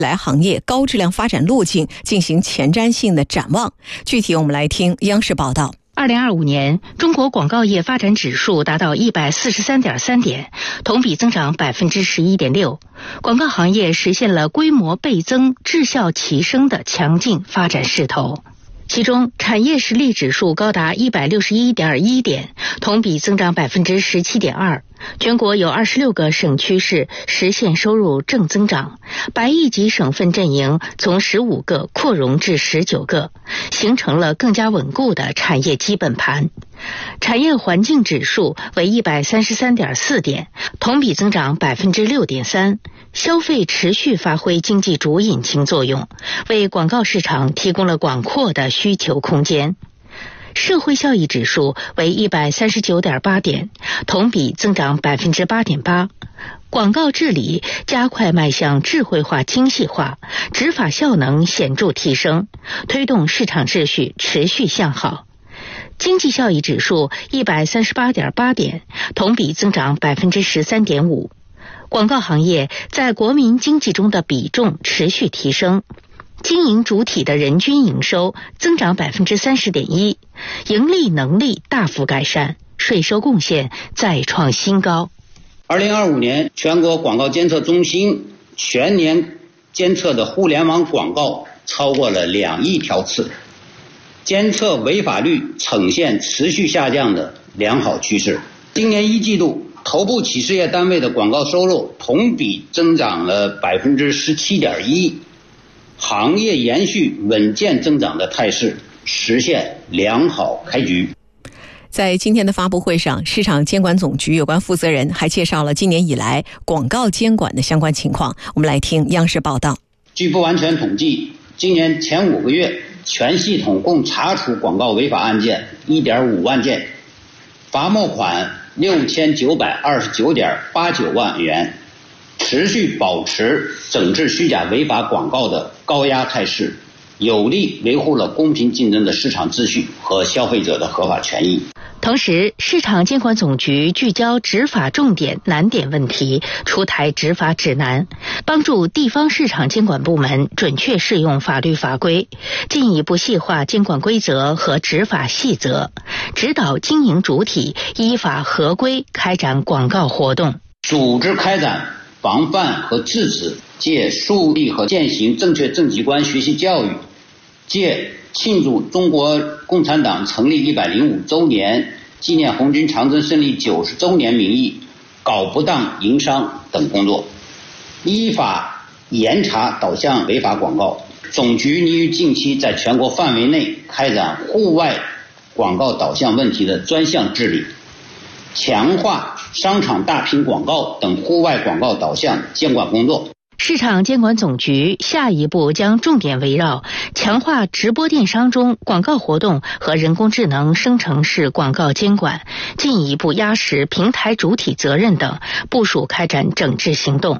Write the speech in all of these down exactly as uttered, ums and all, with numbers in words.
来行业高质量发展路径进行前瞻性的展望。具体我们来听央视报道。 二零二五年，中国广告业发展指数达到一百四十三点三点，同比增长百分之十一点六。广告行业实现了规模倍增、质效齐升的强劲发展势头。其中，产业实力指数高达一百六十一点一点，同比增长百分之十七点二。全国有二十六个省区市实现收入正增长，百亿级省份阵营从十五个扩容至十九个，形成了更加稳固的产业基本盘。产业环境指数为一百三十三点四点，同比增长百分之六点三。消费持续发挥经济主引擎作用，为广告市场提供了广阔的需求空间。社会效益指数为一百三十九点八点，同比增长百分之八点八。广告治理加快迈向智慧化、精细化，执法效能显著提升，推动市场秩序持续向好。经济效益指数一百三十八点八点，同比增长百分之十三点五。广告行业在国民经济中的比重持续提升，经营主体的人均营收增长百分之三十点一，盈利能力大幅改善，税收贡献再创新高。 二零二五年，全国广告监测中心全年监测的互联网广告超过了两亿条次，监测违法率呈现持续下降的良好趋势。今年一季度，头部企事业单位的广告收入同比增长了百分之十七点一，行业延续稳健增长的态势，实现良好开局。 在今天的发布会上，市场监管总局有关负责人还介绍了今年以来广告监管的相关情况。我们来听央视报道。 据不完全统计，今年前五个月，全系统共查处广告违法案件 一点五万件，罚没款六千九百二十九点八九万元，持续保持整治虚假违法广告的高压态势，有力维护了公平竞争的市场秩序和消费者的合法权益。 同时，市场监管总局聚焦执法重点难点问题，出台执法指南，帮助地方市场监管部门准确适用法律法规，进一步细化监管规则和执法细则，指导经营主体依法合规开展广告活动， 组织开展防范和制止，借树立和践行正确政绩观学习教育，借庆祝中国共产党成立一百零五周年、纪念红军长征胜利九十周年名义，搞不当营商等工作，依法严查导向违法广告。总局拟于近期在全国范围内开展户外广告导向问题的专项治理，强化商场大屏广告等户外广告导向监管工作。 市场监管总局下一步将重点围绕强化直播电商中广告活动和人工智能生成式广告监管，进一步压实平台主体责任等，部署开展整治行动。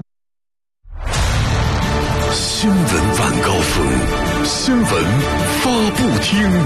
新闻晚高峰，新闻发布厅。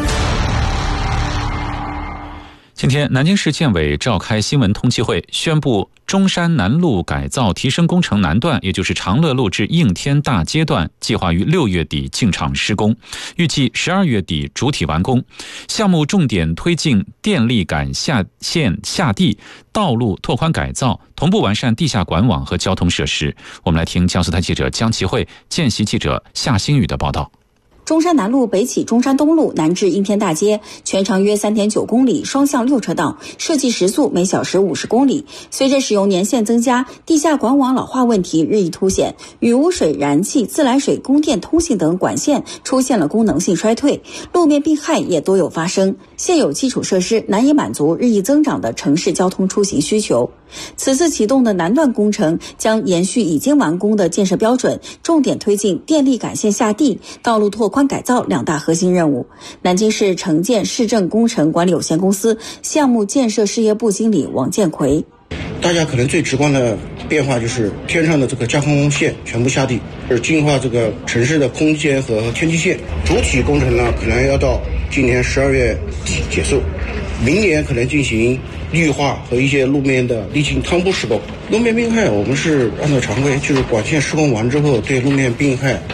今天，南京市建委召开新闻通气会，宣布中山南路改造提升工程南段，也就是长乐路至应天大街段，计划于六月底进场施工，预计十二月底主体完工。项目重点推进电力感下线下地、道路拓宽改造，同步完善地下管网和交通设施。我们来听江苏台记者江其慧、见习记者夏星宇的报道。 中山南路北起中山东路，南至应天大街，全长约 三点九公里，双向六车道，设计时速每小时五十公里。随着使用年限增加，地下管网老化问题日益凸显，雨污水、燃气、自来水、供电、通信等管线出现了功能性衰退，路面病害也多有发生。现有基础设施难以满足日益增长的城市交通出行需求。此次启动的南段工程将延续已经完工的建设标准，重点推进电力感线下地、道路拓宽改造两大核心任务。南京市城建市政工程管理有限公司项目建设事业部经理王建奎： 大家可能最直观的变化就是天上的这个架空线全部下地，是净化这个城市的空间和天际线。主体工程呢，可能要到今年十二月底结束，明年可能进行绿化和一些路面的沥青汤铺施工。路面病害我们是按照常规，就是管线施工完之后对路面病害